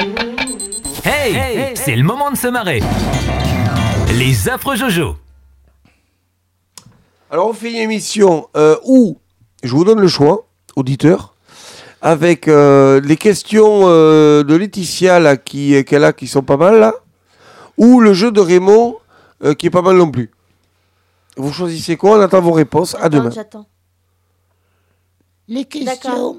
Hey, c'est le moment de se marrer. Les affreux Jojo. Alors on fait une émission où je vous donne le choix, auditeur, avec les questions de Laetitia là, qu'elle a qui sont pas mal là, ou le jeu de Raymond qui est pas mal non plus. Vous choisissez quoi? On attend vos réponses. À demain. J'attends. Les questions. D'accord.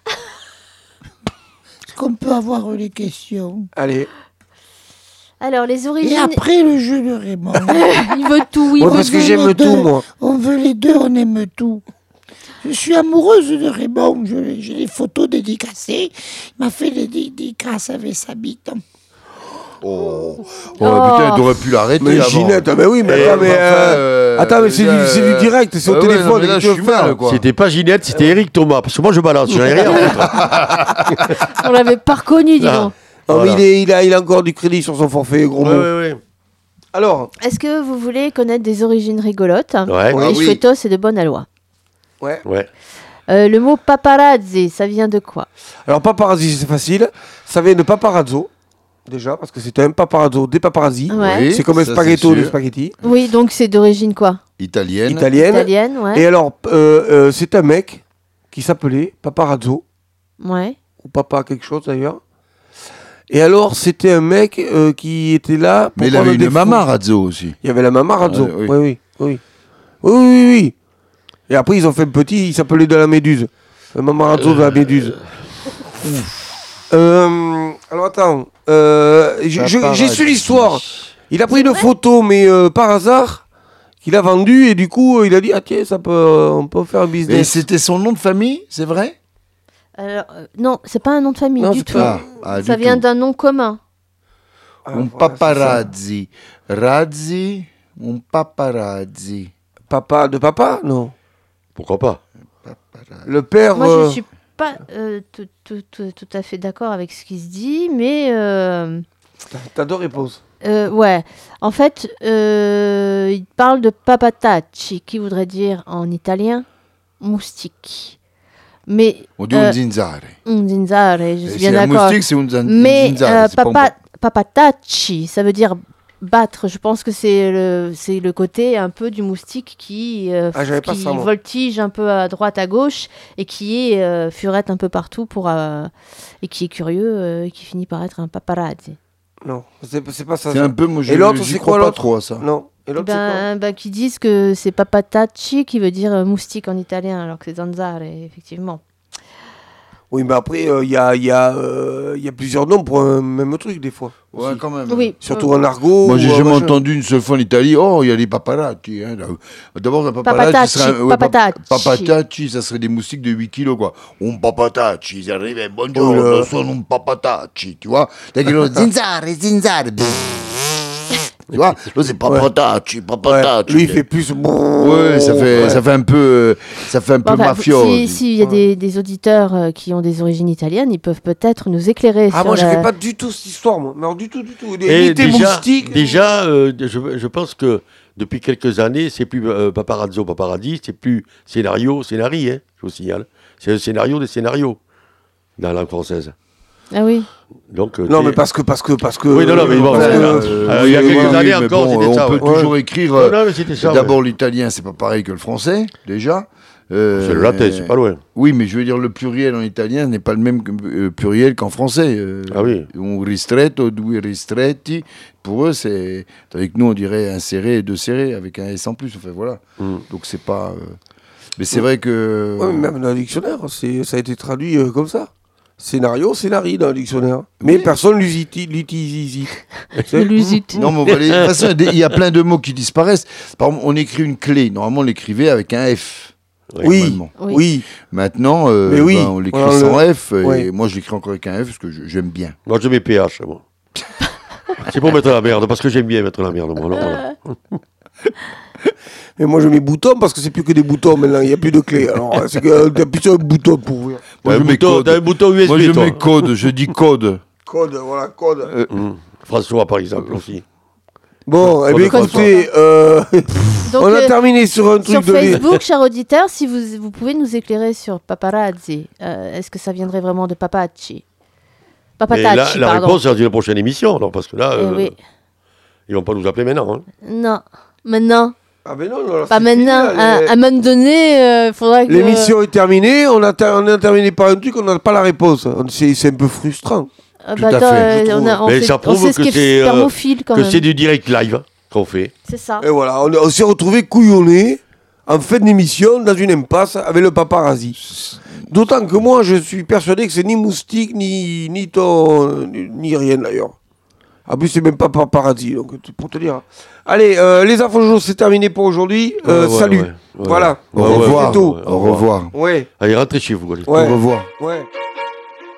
Est-ce qu'on peut avoir les questions? Allez. Alors, les Et origines... après le jeu de Raymond. Il veut tout, il Moi, veut parce que tout. j'aime les tout, deux. moi. On veut les deux, on aime tout. Je suis amoureuse de Raymond. J'ai des photos dédicacées. Il m'a fait des dédicaces avec sa bite. Oh, putain, il aurait pu l'arrêter Mais avant. Ginette, ah ben oui, mais attends, mais c'est du direct, c'est au téléphone. Non, mais là, que je tu suis veux faire. mal, quoi. C'était pas Ginette, c'était Eric Thomas. Parce que moi, je balance, j'en ai rien. En fait. On l'avait pas reconnu, dis donc. Non, Voilà. mais il a encore du crédit sur son forfait, gros mot. Ouais. Alors, Est-ce que vous voulez connaître des origines rigolotes Ouais. Et Ah oui. chouettos et de bonne aloi. ouais. Le mot paparazzi, ça vient de quoi? Alors paparazzi, c'est facile. Ça vient de paparazzo, déjà, parce que c'est un paparazzo, des paparazzi. Ouais. Oui, C'est comme un ça, spaghetto c'est de sûr. spaghetti. Oui, donc c'est d'origine quoi? Italienne. Italienne. Italienne, ouais. Et alors, c'est un mec qui s'appelait paparazzo, Ouais. ou papa quelque chose d'ailleurs. Et alors, c'était un mec qui était là pour Mais il prendre avait des une maman Razzo aussi. Il y avait la maman Razzo. Ouais, Oui. Et après, ils ont fait un petit, il s'appelait de la Méduse. La maman Razzo de la Méduse. Alors attends, j'ai su l'histoire. Il a pris une photo, mais par hasard, qu'il a vendue et du coup, il a dit ah tiens, on peut faire un Et business. c'était son nom de famille, c'est vrai? Alors, non, c'est pas un nom de famille Non, du c'est tout. pas- Ça vient d'un nom commun. Un paparazzi. Razzi, un paparazzi. Papa de papa? Non. Pourquoi pas? Le père. Moi, je suis pas tout à fait d'accord avec ce qui se dit, mais T'as deux réponses. ouais. En fait, il parle de papatacci, qui voudrait dire en italien moustique. Mais On dit un zinzare. un zinzare, je suis Et bien c'est un d'accord. moustique, c'est un Mais zinzare. c'est pas un papatacci, ça veut dire battre. Je pense que c'est le côté un peu du moustique qui j'avais pas ça, moi. voltige un peu à droite, à gauche, et qui furette un peu partout et qui est curieux, et qui finit par être un paparazzi. Non, c'est pas ça. C'est un peu, moi, Et l'autre, j'y c'est crois quoi pas l'autre trop à ça. Non. Et l'autre, c'est quoi Qui disent que c'est papatacci qui veut dire moustique en italien, alors que c'est zanzare, effectivement. Oui, mais après, il y a plusieurs noms pour un même truc, des fois. Ouais, aussi. quand même. Oui. Surtout en argot. Moi, j'ai ou, jamais machin. entendu une seule fois en Italie. Oh, il y a les paparazzi. Hein, là. D'abord, un paparazzi, Papatacci, serait papatacci. papatacci, ça serait des moustiques de 8 kilos, quoi. Un papatacci, ils arrivent, bonjour, Oh là. sono un papatacci, tu vois. Là, qu'ils ont zinzare. Tu vois, là, c'est papatacci, Ouais, papatacci. lui, il fait plus. Ouais, ça fait un peu Bon, enfin, mafiosi. s'il y a des auditeurs qui ont des origines italiennes, ils peuvent peut-être nous éclairer Ah, sur moi, la... j'avais pas du tout cette histoire, moi. Non, du tout. Et Ni tes moustiques. déjà je pense que depuis quelques années, c'est plus paparazzo, paparazzi, c'est plus scénarii, hein, je vous signale. C'est un scénario des scénarios dans la langue française. Ah oui. Donc, Non, mais parce que. Oui, non, mais bon, parce il y a oui, quelques oui, années mais encore, bon, c'était ça. on peut ouais. toujours écrire. Non, mais c'était ça. D'abord, ouais. l'italien, c'est pas pareil que le français, déjà. C'est le latin, c'est pas loin. Oui, mais je veux dire, le pluriel en italien n'est pas le même pluriel qu'en français. Ah oui. Un ristretto, due ristretti. Pour eux, c'est. Tandis que nous, on dirait un serré et deux serrés avec un S en plus. Enfin, voilà. Donc, c'est pas. Mais c'est vrai que. Ouais, même dans le dictionnaire, ça a été traduit comme ça. Scénarii dans le dictionnaire. Mais personne l'utilise. Lusite. Non, mais on va aller- de toute façon, il y a plein de mots qui disparaissent. Par exemple, on écrit une clé. Normalement, on l'écrivait avec un F. Oui, normalement. oui. Maintenant, Mais oui, on l'écrit on sans F. Et oui. moi, je l'écris encore avec un F parce que j'aime bien. Moi, je mets PH, moi. C'est pour mettre la merde, parce que j'aime bien mettre la merde, moi. Alors, voilà. Mais moi, je mets bouton parce que c'est plus que des boutons maintenant. Il n'y a plus de clés. Alors, c'est que t'as plus un bouton pour ouvrir. Moi, T'as je un mets bouton- code. t'as un bouton USB, Moi, je toi. mets code. Je dis code. Code, voilà, code. François, par exemple, aussi. Bon, eh bien, Code écoutez, Donc, on a terminé sur un sur truc de... Facebook, cher auditeur, si vous pouvez nous éclairer sur paparazzi, est-ce que ça viendrait vraiment de papacci? Papa Mais Tacci, la pardon. réponse, c'est dans une prochaine émission, alors, parce que là, Oui. ils vont pas nous appeler maintenant. Hein. Non, maintenant. Ah ben non, là, Pas c'est fini, maintenant. là, À un moment donné, il faudra que... l'émission est terminée, on a terminé par un truc, on n'a pas la réponse. C'est un peu frustrant. Ah, Tout bah, à attends, fait, je on Mais fait- ça on prouve sait ce que qu'est c'est, spermophile, quand Que même. c'est du direct live qu'on fait. C'est ça. Et voilà, on s'est retrouvé couillonnés en fin d'émission dans une impasse avec le paparazzi. D'autant que moi, je suis persuadé que c'est ni moustique, ni ton, ni rien d'ailleurs. En plus, c'est même pas paparazzi, donc pour te dire. Allez, les infos journaux, c'est terminé pour aujourd'hui. Ouais, Salut. ouais. Voilà. Au revoir. C'est tout. Au revoir. Ouais, Allez, rentrez chez vous. Allez. ouais. Au revoir. Ouais.